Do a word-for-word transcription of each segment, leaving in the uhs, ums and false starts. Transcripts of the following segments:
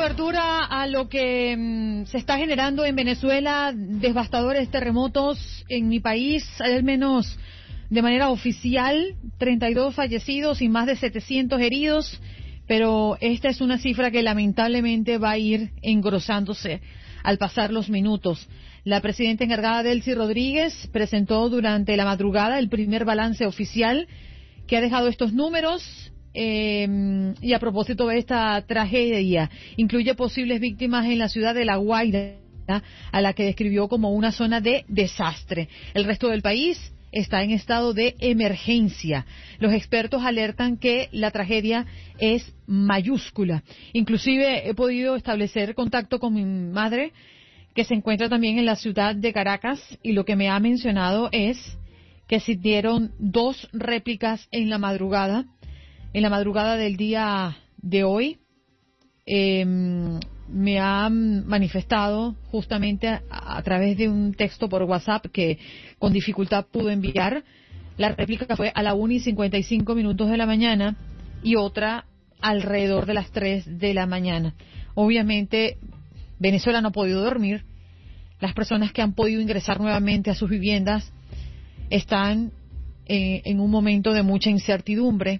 cobertura a lo que mmm, se está generando en Venezuela, devastadores terremotos en mi país, al menos de manera oficial, treinta y dos fallecidos y más de setecientos heridos, pero esta es una cifra que lamentablemente va a ir engrosándose al pasar los minutos. La presidenta encargada, Delcy Rodríguez, presentó durante la madrugada el primer balance oficial que ha dejado estos números. Eh, y a propósito de esta tragedia, incluye posibles víctimas en la ciudad de La Guaira, a la que describió como una zona de desastre. El resto del país está en estado de emergencia. Los expertos alertan que la tragedia es mayúscula. Inclusive he podido establecer contacto con mi madre, que se encuentra también en la ciudad de Caracas, y lo que me ha mencionado es que se dieron dos réplicas en la madrugada, en la madrugada del día de hoy. Eh, me han manifestado justamente a, a través de un texto por WhatsApp que con dificultad pudo enviar. La réplica fue a la una y cincuenta y cinco minutos de la mañana y otra alrededor de las tres de la mañana. Obviamente Venezuela no ha podido dormir. Las personas que han podido ingresar nuevamente a sus viviendas están eh, en un momento de mucha incertidumbre.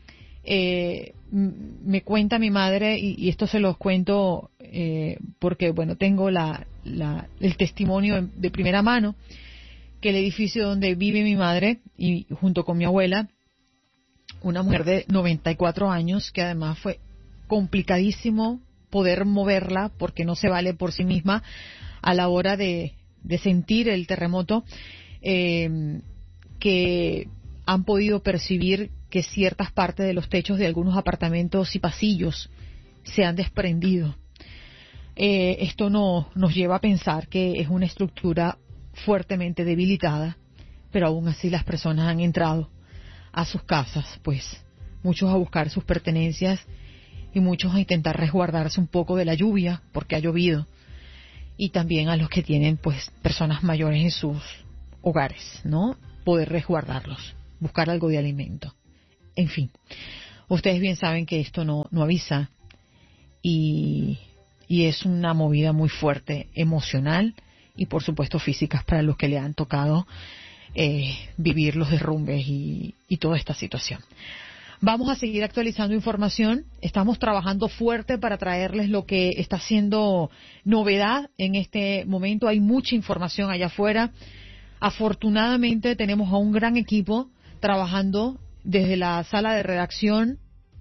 Eh, me cuenta mi madre, y, y esto se los cuento eh, porque, bueno, tengo la, la, el testimonio de primera mano, que el edificio donde vive mi madre, y junto con mi abuela, una mujer de noventa y cuatro años, que además fue complicadísimo poder moverla porque no se vale por sí misma a la hora de, de sentir el terremoto, eh, que han podido percibir que ciertas partes de los techos de algunos apartamentos y pasillos se han desprendido. Eh, esto no, nos lleva a pensar que es una estructura fuertemente debilitada, pero aún así las personas han entrado a sus casas, pues muchos a buscar sus pertenencias y muchos a intentar resguardarse un poco de la lluvia porque ha llovido, y también a los que tienen pues personas mayores en sus hogares, ¿no? Poder resguardarlos, buscar algo de alimento. En fin, ustedes bien saben que esto no, no avisa y, y es una movida muy fuerte, emocional y por supuesto físicas para los que le han tocado eh, vivir los derrumbes y, y toda esta situación. Vamos a seguir actualizando información. Estamos trabajando fuerte para traerles lo que está siendo novedad en este momento. Hay mucha información allá afuera. Afortunadamente tenemos a un gran equipo trabajando desde la sala de redacción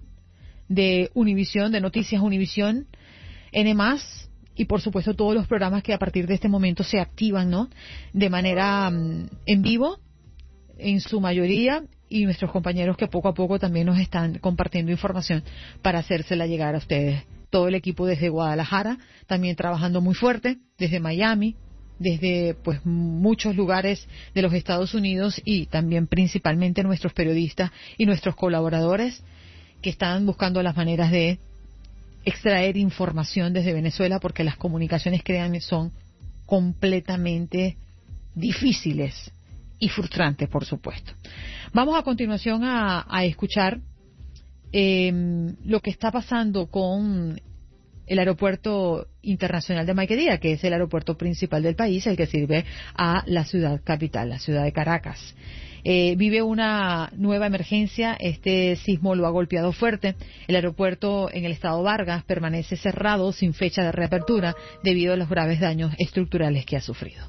de Univisión, de Noticias Univisión, N más, y por supuesto todos los programas que a partir de este momento se activan, ¿no?, de manera um, en vivo, en su mayoría, y nuestros compañeros que poco a poco también nos están compartiendo información para hacérsela llegar a ustedes. Todo el equipo desde Guadalajara, también trabajando muy fuerte, desde Miami, desde pues muchos lugares de los Estados Unidos, y también principalmente nuestros periodistas y nuestros colaboradores que están buscando las maneras de extraer información desde Venezuela, porque las comunicaciones, créanme, son completamente difíciles y frustrantes, por supuesto. Vamos a continuación a, a escuchar eh, lo que está pasando con el aeropuerto internacional de Maiquetía, que es el aeropuerto principal del país, el que sirve a la ciudad capital, la ciudad de Caracas. Eh, vive una nueva emergencia. Este sismo lo ha golpeado fuerte. El aeropuerto en el estado Vargas permanece cerrado sin fecha de reapertura debido a los graves daños estructurales que ha sufrido.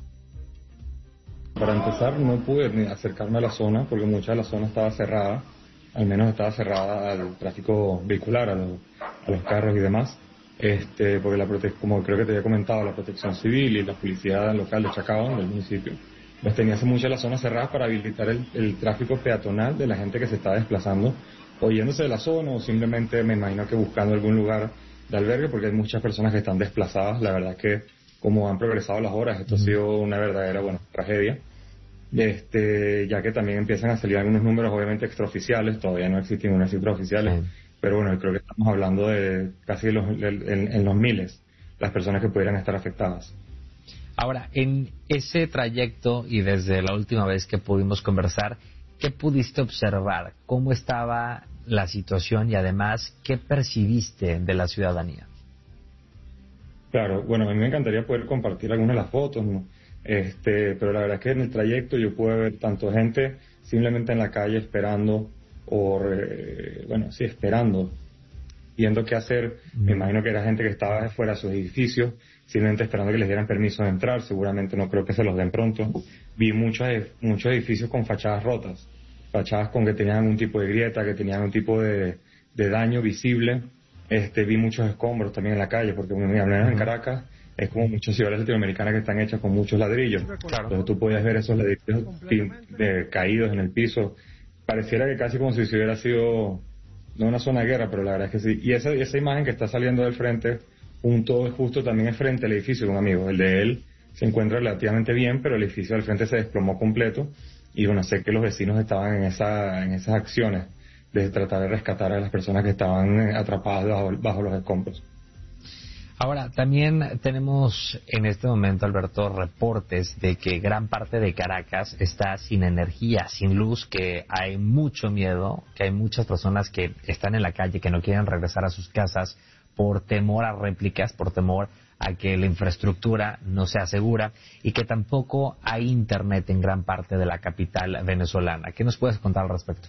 Para empezar, no pude ni acercarme a la zona porque mucha de la zona estaba cerrada, al menos estaba cerrada al tráfico vehicular, a, lo, a los carros y demás. Este, porque la prote- como creo que te había comentado, la protección civil y la policía local de Chacao, del municipio, pues tenía hace mucho las zonas cerradas para habilitar el, el tráfico peatonal de la gente que se está desplazando, o yéndose de la zona, o simplemente me imagino que buscando algún lugar de albergue, porque hay muchas personas que están desplazadas. La verdad que como han progresado las horas, esto ha sido una verdadera, bueno, tragedia. Este, ya que también empiezan a salir algunos números obviamente extraoficiales, todavía no existen unas cifras oficiales. Sí. Pero bueno, creo que estamos hablando de casi los, de, en, en los miles las personas que pudieran estar afectadas. Ahora, en ese trayecto y desde la última vez que pudimos conversar, ¿qué pudiste observar? ¿Cómo estaba la situación y además qué percibiste de la ciudadanía? Claro, bueno, a mí me encantaría poder compartir algunas de las fotos, ¿no? Este, pero la verdad es que en el trayecto yo pude ver tanto gente simplemente en la calle esperando, o, eh, bueno, sí, esperando, viendo qué hacer. Mm. Me imagino que era gente que estaba fuera de sus edificios, simplemente esperando que les dieran permiso de entrar, seguramente no creo que se los den pronto. Vi muchos, muchos edificios con fachadas rotas, fachadas con que tenían algún tipo de grieta, que tenían un tipo de, de daño visible. Este, vi muchos escombros también en la calle, porque al menos uh-huh. en Caracas es como muchas ciudades latinoamericanas que están hechas con muchos ladrillos. Claro. Entonces tú podías ver esos ladrillos de, caídos en el piso. Pareciera que casi como si se hubiera sido, no una zona de guerra, pero la verdad es que sí. Y esa, esa imagen que está saliendo del frente, junto, justo también es frente al edificio de un amigo. El de él se encuentra relativamente bien, pero el edificio del frente se desplomó completo. Y bueno, sé que los vecinos estaban en, esa, en esas acciones de tratar de rescatar a las personas que estaban atrapadas bajo, bajo los escombros. Ahora, también tenemos en este momento, Alberto, reportes de que gran parte de Caracas está sin energía, sin luz, que hay mucho miedo, que hay muchas personas que están en la calle, que no quieren regresar a sus casas por temor a réplicas, por temor a que la infraestructura no sea segura y que tampoco hay internet en gran parte de la capital venezolana. ¿Qué nos puedes contar al respecto?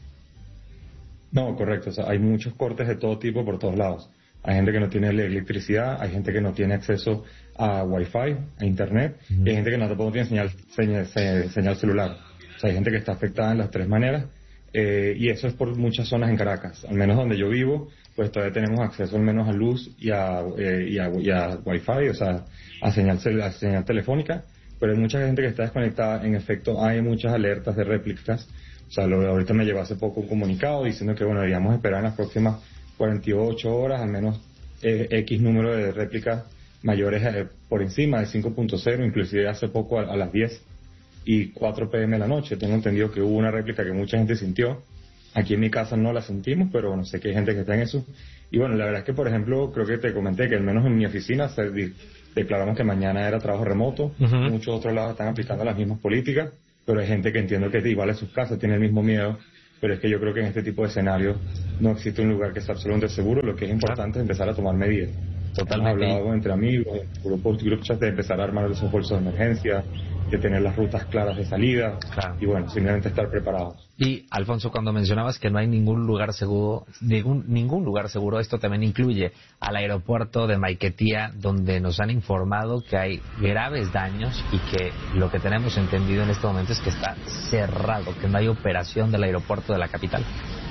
No, correcto. O sea, hay muchos cortes de todo tipo por todos lados. Hay gente que no tiene electricidad, hay gente que no tiene acceso a Wi-Fi, a Internet, uh-huh. y hay gente que no tampoco tiene señal, señal, señal celular. O sea, hay gente que está afectada en las tres maneras, eh, y eso es por muchas zonas en Caracas. Al menos donde yo vivo, pues todavía tenemos acceso al menos a luz y a, eh, y a, y a Wi-Fi, o sea, a señal, a señal telefónica, pero hay mucha gente que está desconectada. En efecto, hay muchas alertas de réplicas. O sea, lo, ahorita me llegó hace poco un comunicado diciendo que, bueno, deberíamos esperar en las próximas cuarenta y ocho horas, al menos eh, X número de réplicas mayores eh, por encima de cinco punto cero, inclusive hace poco a, a las diez y cuatro pe eme de la noche. Tengo entendido que hubo una réplica que mucha gente sintió. Aquí en mi casa no la sentimos, pero bueno, sé que hay gente que está en eso. Y bueno, la verdad es que, por ejemplo, creo que te comenté que al menos en mi oficina se de- declaramos que mañana era trabajo remoto. Uh-huh. Muchos otros lados están aplicando las mismas políticas, pero hay gente que entiendo que igual en sus casas tiene el mismo miedo. Pero es que yo creo que en este tipo de escenarios no existe un lugar que sea absolutamente seguro. Lo que es importante es empezar a tomar medidas. Totalmente. Hemos hablado entre amigos, grupos, grupos de empezar a armar esos bolsos de emergencia, de tener las rutas claras de salida, claro. Y bueno, simplemente estar preparados. Y Alfonso, cuando mencionabas que no hay ningún lugar seguro, ningún, ningún lugar seguro, esto también incluye al aeropuerto de Maiquetía, donde nos han informado que hay graves daños y que lo que tenemos entendido en este momento es que está cerrado, que no hay operación del aeropuerto de la capital.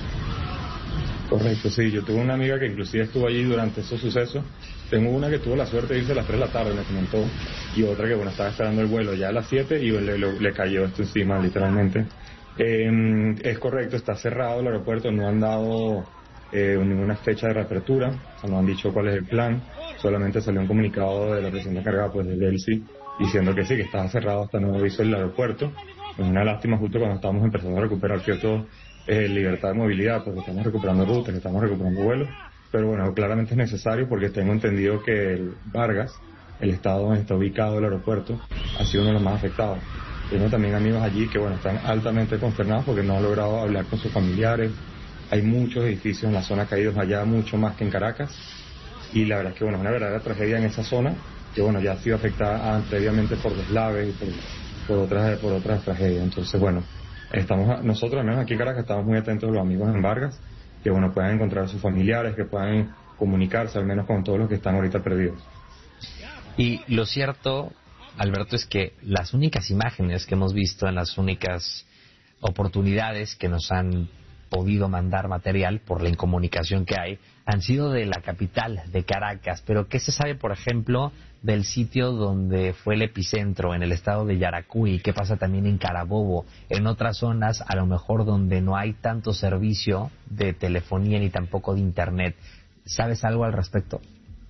Correcto, sí. Yo tuve una amiga que inclusive estuvo allí durante esos sucesos. Tengo una que tuvo la suerte de irse a las tres de la tarde, me comentó, y otra que, bueno, estaba esperando el vuelo ya a las siete y le, le, le cayó esto encima, literalmente. Eh, es correcto, está cerrado el aeropuerto, no han dado eh, ninguna fecha de reapertura, o sea, no han dicho cuál es el plan, solamente salió un comunicado de la presidenta encargada, pues, del E L S I, diciendo que sí, que estaba cerrado hasta nuevo aviso el aeropuerto. Es una lástima justo cuando estamos empezando a recuperar cierto eh, libertad de movilidad, porque estamos recuperando rutas, que estamos recuperando vuelos. Pero bueno, claramente es necesario porque tengo entendido que el Vargas, el estado donde está ubicado el aeropuerto, ha sido uno de los más afectados. Tengo también amigos allí que, bueno, están altamente consternados porque no han logrado hablar con sus familiares. Hay muchos edificios en la zona caídos allá, mucho más que en Caracas. Y la verdad es que, bueno, es una verdadera tragedia en esa zona, que, bueno, ya ha sido afectada previamente por deslaves y por, por, otras, por otras tragedias. Entonces, bueno, estamos nosotros, al menos aquí en Caracas, estamos muy atentos a los amigos en Vargas, que, bueno, puedan encontrar a sus familiares, que puedan comunicarse al menos con todos los que están ahorita perdidos. Y lo cierto, Alberto, es que las únicas imágenes que hemos visto, en las únicas oportunidades que nos han podido mandar material por la incomunicación que hay, han sido de la capital, de Caracas. Pero ¿qué se sabe, por ejemplo, del sitio donde fue el epicentro, en el estado de Yaracuy? ¿Qué pasa también en Carabobo? En otras zonas, a lo mejor donde no hay tanto servicio de telefonía ni tampoco de internet. ¿Sabes algo al respecto?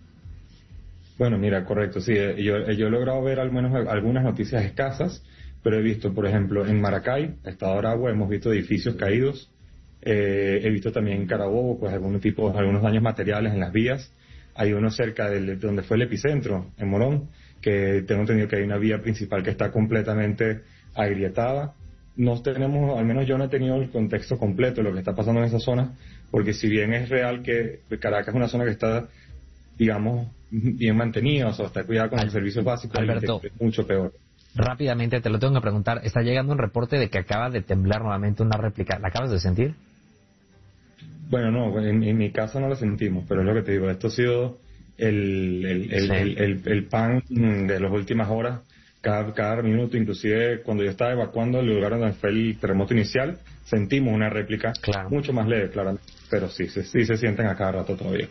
Bueno, mira, correcto, sí. Yo, yo he logrado ver al menos algunas noticias escasas, pero he visto, por ejemplo, en Maracay, estado de Aragua, hemos visto edificios caídos. Eh, he visto también en Carabobo, pues, algún tipo, algunos daños materiales en las vías. Hay uno cerca de donde fue el epicentro, en Morón, que tengo entendido que hay una vía principal que está completamente agrietada. No tenemos, al menos yo no he tenido el contexto completo de lo que está pasando en esa zona, porque si bien es real que Caracas es una zona que está digamos, bien mantenidas o está cuidada con Al, los servicios básicos, Alberto, es mucho peor. Rápidamente te lo tengo que preguntar. Está llegando un reporte de que acaba de temblar nuevamente una réplica. ¿La acabas de sentir? Bueno, no, en, en mi caso no lo sentimos, pero es lo que te digo, esto ha sido el, el, el, sí. el, el, el pan de las últimas horas, cada, cada minuto, inclusive cuando yo estaba evacuando el lugar donde fue el terremoto inicial, sentimos una réplica, claro, mucho más leve, claro, pero sí, sí, sí se sienten a cada rato todavía.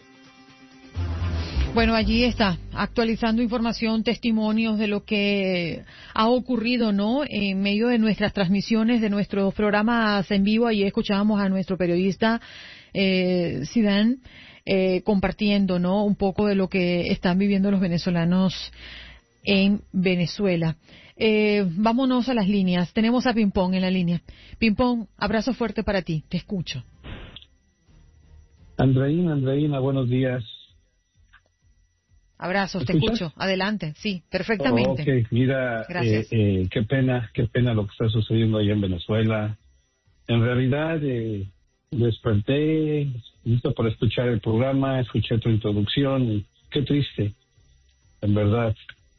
Bueno, allí está, actualizando información, testimonios de lo que ha ocurrido, ¿no? En medio de nuestras transmisiones, de nuestros programas en vivo. Allí escuchábamos a nuestro periodista eh, Zidane eh, compartiendo, ¿no? Un poco de lo que están viviendo los venezolanos en Venezuela. Eh, vámonos a las líneas. Tenemos a Pimpón en la línea. Pimpón, abrazo fuerte para ti. Te escucho. Andreina, Andreina, buenos días. Abrazos, te escucho. Adelante, sí, perfectamente. Oh, ok, mira, eh, eh, qué pena, qué pena lo que está sucediendo allá en Venezuela. En realidad, eh, desperté, listo para escuchar el programa, escuché tu introducción, y qué triste. En verdad,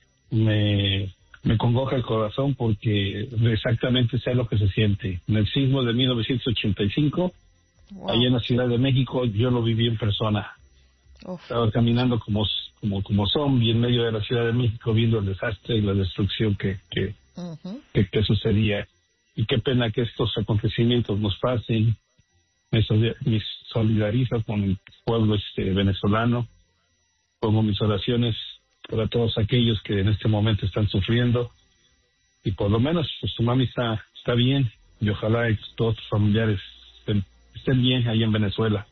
me, me congoja el corazón porque exactamente sé lo que se siente. En el sismo de mil novecientos ochenta y cinco, wow, allá en la Ciudad de México, yo lo viví en persona. Uf. Estaba caminando como como como zombie en medio de la Ciudad de México viendo el desastre y la destrucción que que, uh-huh. que, que sucedía. Y qué pena que estos acontecimientos nos pasen. Me, me solidarizo con el pueblo este venezolano, pongo mis oraciones para todos aquellos que en este momento están sufriendo, y por lo menos pues tu mami está está bien, y ojalá y todos tus familiares estén, estén bien ahí en Venezuela.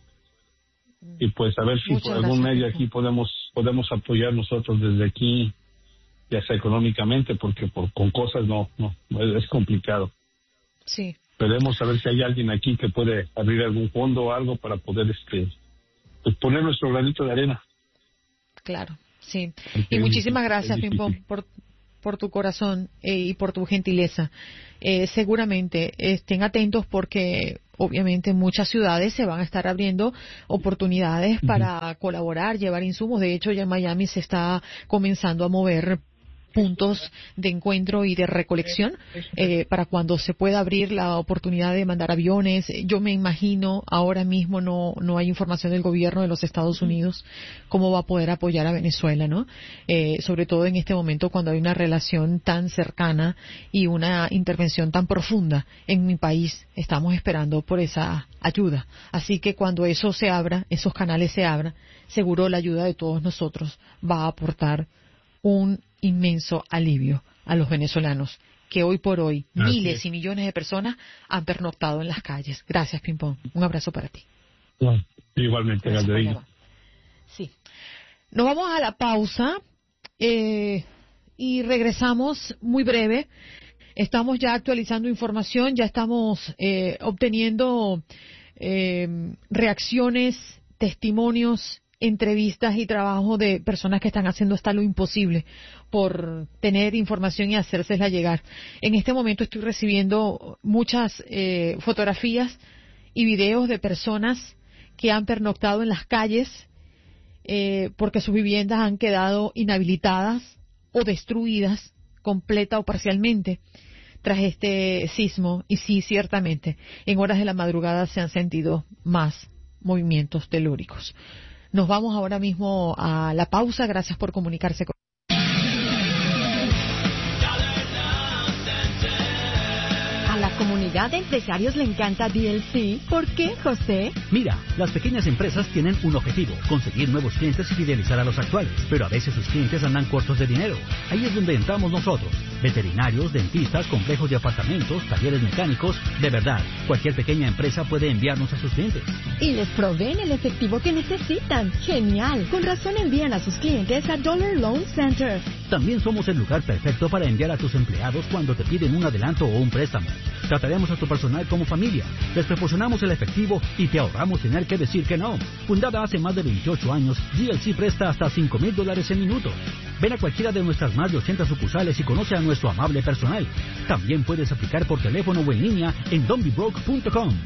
Y pues a ver si Muchas por algún gracias, medio aquí podemos podemos apoyar nosotros desde aquí, ya sea económicamente, porque por con cosas no no es complicado. Sí. Esperemos a ver si hay alguien aquí que puede abrir algún fondo o algo para poder este pues poner nuestro granito de arena. Claro, sí. Porque y muchísimas gracias, Pimpón, por por tu corazón eh, y por tu gentileza. Eh, seguramente estén atentos porque obviamente en muchas ciudades se van a estar abriendo oportunidades uh-huh. para colaborar, llevar insumos. De hecho, ya en Miami se está comenzando a mover puntos de encuentro y de recolección eh, para cuando se pueda abrir la oportunidad de mandar aviones. Yo me imagino, ahora mismo no no hay información del gobierno de los Estados Unidos cómo va a poder apoyar a Venezuela, ¿no? Eh, sobre todo en este momento cuando hay una relación tan cercana y una intervención tan profunda en mi país. Estamos esperando por esa ayuda. Así que cuando eso se abra, esos canales se abran, seguro la ayuda de todos nosotros va a aportar un inmenso alivio a los venezolanos que hoy por hoy Así miles es. y millones de personas han pernoctado en las calles. Gracias, Pimpón. Un abrazo para ti. Bueno, igualmente, Galderino. Sí. Nos vamos a la pausa eh, y regresamos muy breve. Estamos ya actualizando información, ya estamos eh, obteniendo eh, reacciones, testimonios, entrevistas y trabajo de personas que están haciendo hasta lo imposible por tener información y hacérsela llegar. En este momento estoy recibiendo muchas eh, fotografías y videos de personas que han pernoctado en las calles eh, porque sus viviendas han quedado inhabilitadas o destruidas completa o parcialmente tras este sismo. Y sí, ciertamente, en horas de la madrugada se han sentido más movimientos telúricos. Nos vamos ahora mismo a la pausa. Gracias por comunicarse con A la comunidad de empresarios le encanta D L C. ¿Por qué, José? Mira, las pequeñas empresas tienen un objetivo, conseguir nuevos clientes y fidelizar a los actuales. Pero a veces sus clientes andan cortos de dinero. Ahí es donde entramos nosotros. Veterinarios, dentistas, complejos de apartamentos, talleres mecánicos. De verdad, cualquier pequeña empresa puede enviarnos a sus clientes. Y les proveen el efectivo que necesitan. ¡Genial! Con razón envían a sus clientes a Dollar Loan Center. También somos el lugar perfecto para enviar a tus empleados cuando te piden un adelanto o un préstamo. Trataremos a tu personal como familia, les proporcionamos el efectivo y te ahorramos tener que decir que no. Fundada hace más de veintiocho años, D L C presta hasta cinco mil dólares en minutos. Ven a cualquiera de nuestras más de ochenta sucursales y conoce a nuestro amable personal. También puedes aplicar por teléfono o en línea en donbibroke punto com.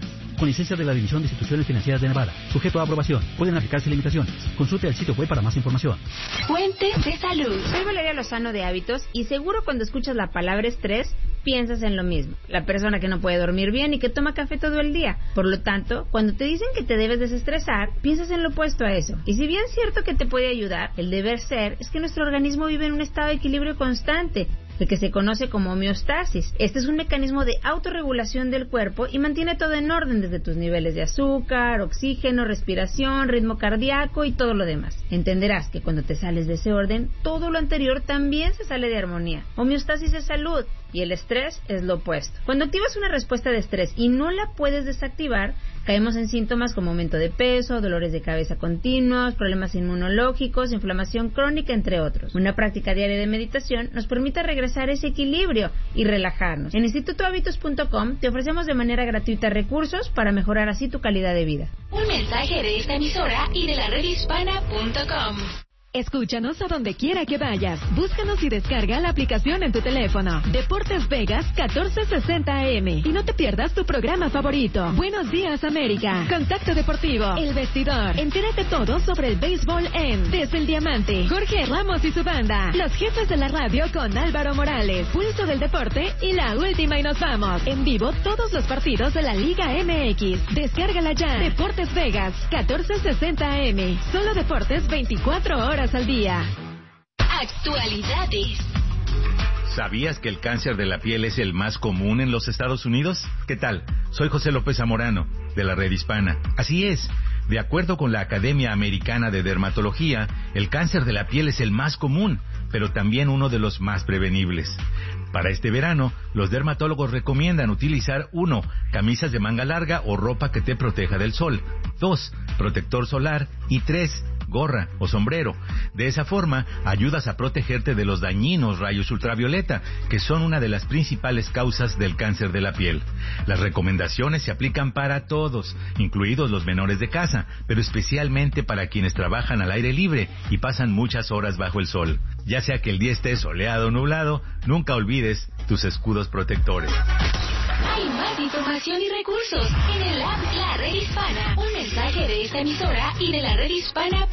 con licencia de la División de Instituciones Financieras de Nevada. Sujeto a aprobación. Pueden aplicarse limitaciones. Consulte el sitio web para más información. Fuentes de salud. Soy Valeria Lozano de Hábitos y seguro cuando escuchas la palabra estrés piensas en lo mismo. La persona que no puede dormir bien y que toma café todo el día. Por lo tanto, cuando te dicen que te debes desestresar, piensas en lo opuesto a eso. Y si bien es cierto que te puede ayudar, el deber ser es que nuestro organismo vive en un estado de equilibrio constante, el que se conoce como homeostasis. Este es un mecanismo de autorregulación del cuerpo y mantiene todo en orden, desde tus niveles de azúcar, oxígeno, respiración, ritmo cardíaco y todo lo demás. Entenderás que cuando te sales de ese orden, todo lo anterior también se sale de armonía. Homeostasis es salud y el estrés es lo opuesto. Cuando activas una respuesta de estrés y no la puedes desactivar, caemos en síntomas como aumento de peso, dolores de cabeza continuos, problemas inmunológicos, inflamación crónica, entre otros. Una práctica diaria de meditación nos permite regresar a ese equilibrio y relajarnos. En instituto hábitos punto com te ofrecemos de manera gratuita recursos para mejorar así tu calidad de vida. Un mensaje de esta emisora y de la red hispana punto com. Escúchanos a donde quiera que vayas. Búscanos y descarga la aplicación en tu teléfono. Deportes Vegas catorce sesenta A M. Y no te pierdas tu programa favorito. Buenos días, América. Contacto Deportivo. El Vestidor. Entérate todo sobre el béisbol en Desde el Diamante. Jorge Ramos y su banda. Los jefes de la radio con Álvaro Morales. Pulso del Deporte y la última y nos vamos. En vivo todos los partidos de la Liga M X. Descárgala ya. Deportes Vegas catorce sesenta A M. Solo deportes veinticuatro horas al día. Actualidades. ¿Sabías que el cáncer de la piel es el más común en los Estados Unidos? ¿Qué tal? Soy José López Zamorano, de la Red Hispana. Así es. De acuerdo con la Academia Americana de Dermatología, el cáncer de la piel es el más común, pero también uno de los más prevenibles. Para este verano, los dermatólogos recomiendan utilizar uno, camisas de manga larga o ropa que te proteja del sol. dos, protector solar. Y tres, gorra o sombrero. De esa forma, ayudas a protegerte de los dañinos rayos ultravioleta, que son una de las principales causas del cáncer de la piel. Las recomendaciones se aplican para todos, incluidos los menores de casa, pero especialmente para quienes trabajan al aire libre y pasan muchas horas bajo el sol. Ya sea que el día esté soleado o nublado, nunca olvides tus escudos protectores. Hay más información y recursos en el app La Red Hispana. Un mensaje de esta emisora y de la red hispana